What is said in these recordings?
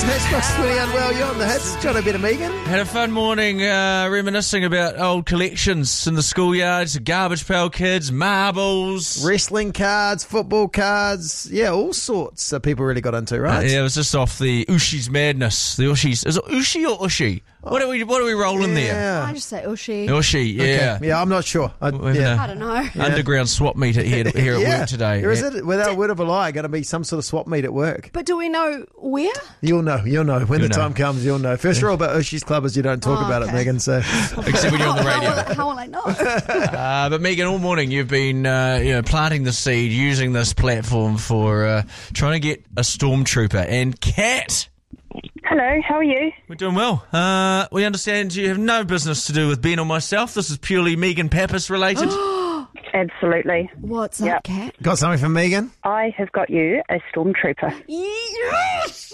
Matchbox 20 unwell. You're on the hits. John O'Brien and Megan. Had a fun morning reminiscing about old collections in the schoolyards, garbage pail kids, marbles. Wrestling cards, football cards. Yeah, all sorts people really got into, right? Yeah, it was just off the Ushi's madness. The Ushi's. Is it Ushi or Ushi? What are we rolling there? I just say Ushi. Ushi, yeah. Okay. Yeah, I'm not sure. I don't know. Underground swap meet here at work today. Or is it, without a word of a lie, going to be some sort of swap meet at work? But do we know where? You'll know. When the time comes, you'll know. First rule about Ushi's Club is you don't talk about it, Megan. So except when you're on the radio. How will I know? But Megan, all morning you've been planting the seed, using this platform for trying to get a stormtrooper. And Kat. Hello, how are you? We're doing well. We understand you have no business to do with Ben or myself. This is purely Megan Pappas related. Absolutely. What's up, Kat? Got something for Megan? I have got you a stormtrooper. Yes!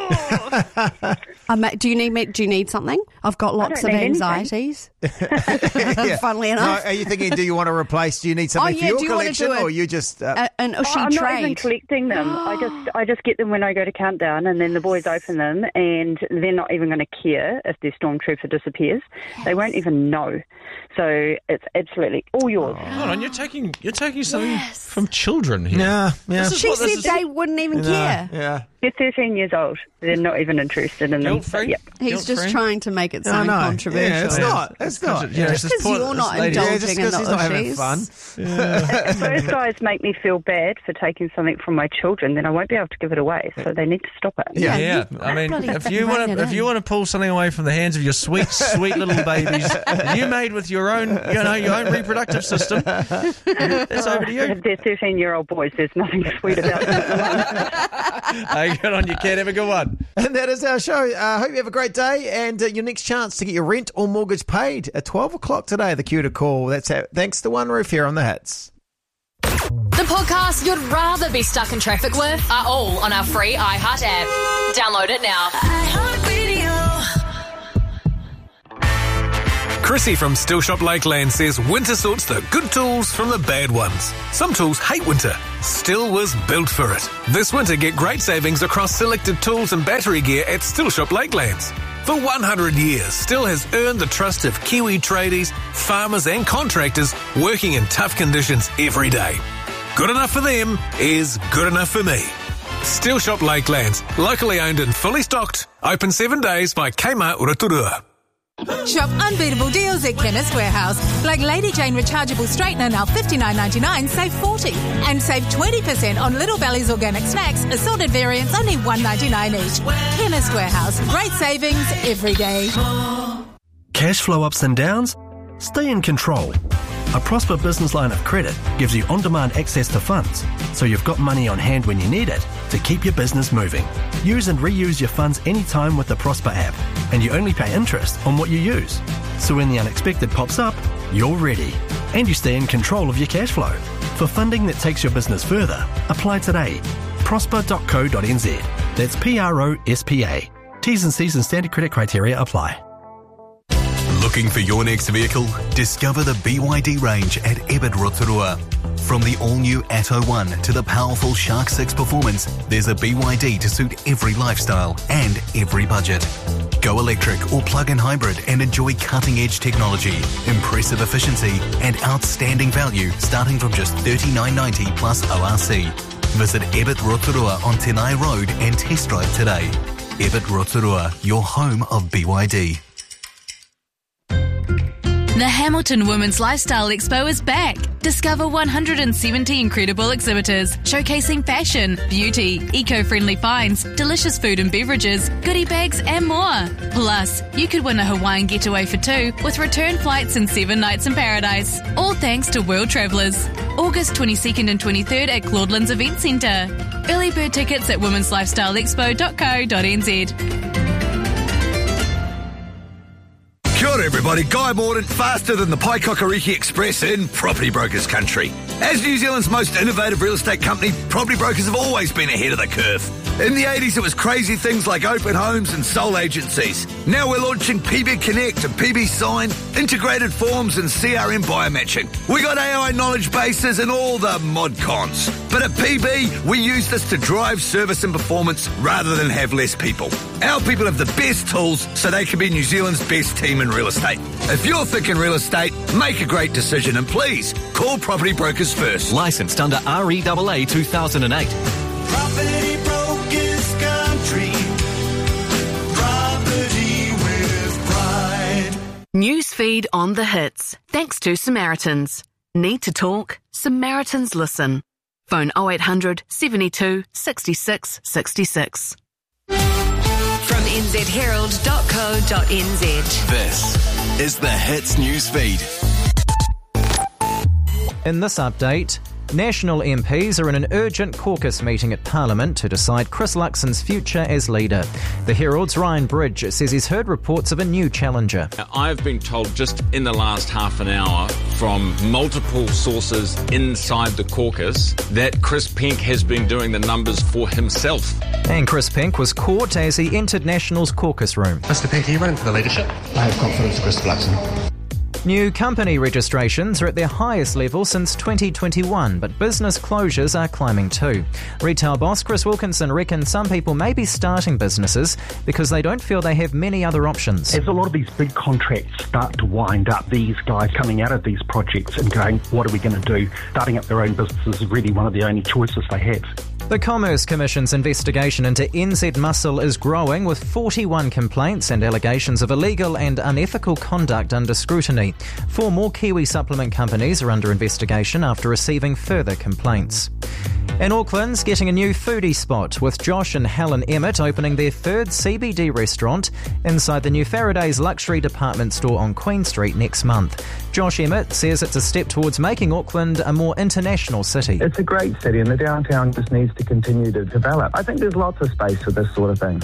Do you need something? I've got lots of anxieties. Funnily enough. No, are you thinking, do you want to replace, do you need something for your collection, or you just... an Ushi I'm trade? not even collecting them. I just get them when I go to Countdown, and then the boys open them, and they're not even going to care if their stormtrooper disappears. Yes. They won't even know. So it's absolutely all yours. Hold on, you're taking something from children here. Yeah. She said they wouldn't even care. Yeah. They're 13 years old. They're not even interested in them. Guilt-free? Yep. He's just trying to make it sound controversial. Yeah, it's not. It's not. Just because you're not indulging in the he's not having fun. If those guys make me feel bad for taking something from my children, then I won't be able to give it away. So they need to stop it. Yeah. I mean, if you want to pull something away from the hands of your sweet little babies that you made with your own reproductive system, that's over to you. If they're 13-year-old boys, there's nothing sweet about them. Hey, good on you, Kat. Have a good one. And that is our show. Hope you have a great day, and your next chance to get your rent or mortgage paid at 12 o'clock today, the cue to call. That's thanks to One Roof here on the Hits. The podcasts you'd rather be stuck in traffic with are all on our free iHeart app. Download it now. Chrissy from Still Shop Lakeland says winter sorts the good tools from the bad ones. Some tools hate winter. Still was built for it. This winter, get great savings across selected tools and battery gear at Still Shop Lakelands. For 100 years, Still has earned the trust of Kiwi tradies, farmers and contractors working in tough conditions every day. Good enough for them is good enough for me. Still Shop Lakelands, locally owned and fully stocked, open 7 days by Kmart Rotorua. Shop unbeatable deals at Chemist Warehouse. Like Lady Jane rechargeable straightener now $59.99, save $40. And save 20% on Little Belly's organic snacks, assorted variants only $1.99 each. Chemist Warehouse. Great savings every day. Cash flow ups and downs? Stay in control. A Prosper Business Line of Credit gives you on-demand access to funds, so you've got money on hand when you need it to keep your business moving. Use and reuse your funds anytime with the Prosper app, and you only pay interest on what you use. So when the unexpected pops up, you're ready, and you stay in control of your cash flow. For funding that takes your business further, apply today. prosper.co.nz. That's PROSPA. T's and C's and standard credit criteria apply. Looking for your next vehicle? Discover the BYD range at Ebit Rotorua. From the all-new Atto 1 to the powerful Shark 6 Performance, there's a BYD to suit every lifestyle and every budget. Go electric or plug-in hybrid and enjoy cutting-edge technology, impressive efficiency and outstanding value starting from just $39.90 plus ORC. Visit Ebit Rotorua on Tenai Road and test drive today. Ebit Rotorua, your home of BYD. The Hamilton Women's Lifestyle Expo is back. Discover 170 incredible exhibitors showcasing fashion, beauty, eco-friendly finds, delicious food and beverages, goodie bags and more. Plus, you could win a Hawaiian getaway for two with return flights and 7 nights in paradise. All thanks to World Travellers. August 22nd and 23rd at Claudelands Event Centre. Early bird tickets at womenslifestyleexpo.co.nz. Kia ora everybody, Guy Mordaunt, faster than the Paikakariki Express in Property Brokers Country. As New Zealand's most innovative real estate company, Property Brokers have always been ahead of the curve. In the 80s, it was crazy things like open homes and sole agencies. Now we're launching PB Connect and PB Sign, integrated forms and CRM biomatching. We got AI knowledge bases and all the mod cons. But at PB, we use this to drive service and performance rather than have less people. Our people have the best tools so they can be New Zealand's best team in real estate. If you're thinking real estate, make a great decision and please call Property Brokers first. Licensed under REAA 2008. Property Brokers Country. Property with pride. Newsfeed on the hits. Thanks to Samaritans. Need to talk? Samaritans listen. Phone 0800 72 66 66. From nzherald.co.nz. This is the Hits Newsfeed. In this update, National MPs are in an urgent caucus meeting at Parliament to decide Chris Luxon's future as leader. The Herald's Ryan Bridge says he's heard reports of a new challenger. I've been told just in the last half an hour from multiple sources inside the caucus that Chris Penk has been doing the numbers for himself. And Chris Penk was caught as he entered National's caucus room. Mr Penk, are you running for the leadership? I have confidence in Chris Luxon. New company registrations are at their highest level since 2021, but business closures are climbing too. Retail boss Chris Wilkinson reckons some people may be starting businesses because they don't feel they have many other options. As a lot of these big contracts start to wind up, these guys coming out of these projects and going, what are we going to do? Starting up their own business is really one of the only choices they have. The Commerce Commission's investigation into NZ Muscle is growing, with 41 complaints and allegations of illegal and unethical conduct under scrutiny. 4 more Kiwi supplement companies are under investigation after receiving further complaints. And Auckland's getting a new foodie spot, with Josh and Helen Emmett opening their 3rd CBD restaurant inside the new Faraday's luxury department store on Queen Street next month. Josh Emmett says it's a step towards making Auckland a more international city. It's a great city and the downtown just needs to continue to develop. I think there's lots of space for this sort of thing.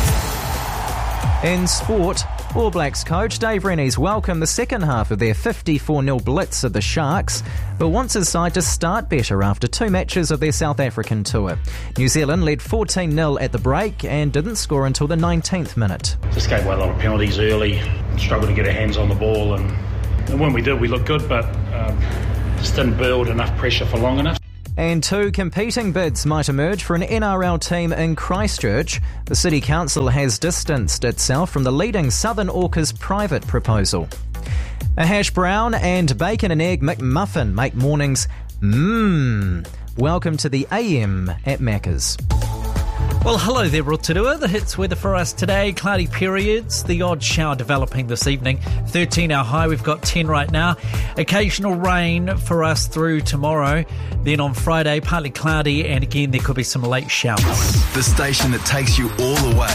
In sport, All Blacks coach Dave Rennie's welcomed the second half of their 54-0 blitz of the Sharks, but wants his side to start better after 2 matches of their South African tour. New Zealand led 14-0 at the break and didn't score until the 19th minute. Just gave away a lot of penalties early, struggled to get our hands on the ball, and when we did, we looked good, but just didn't build enough pressure for long enough. And 2 competing bids might emerge for an NRL team in Christchurch. The City Council has distanced itself from the leading Southern Orcas private proposal. A hash brown and bacon and egg McMuffin make mornings Welcome to the AM at Macca's. Well, hello there, Rotorua. The hits weather for us today, cloudy periods, the odd shower developing this evening. 13 our high, we've got 10 right now. Occasional rain for us through tomorrow. Then on Friday, partly cloudy, and again there could be some late showers. The station that takes you all the way